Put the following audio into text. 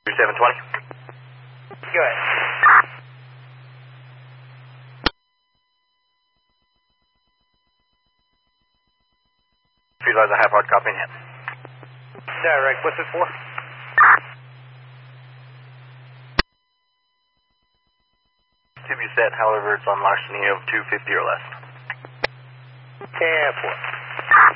720. Go ahead. Visualize a half hard copy in hand. Direct, what's it for? To be set, however, it's on larceny of 250 or less. 10-4.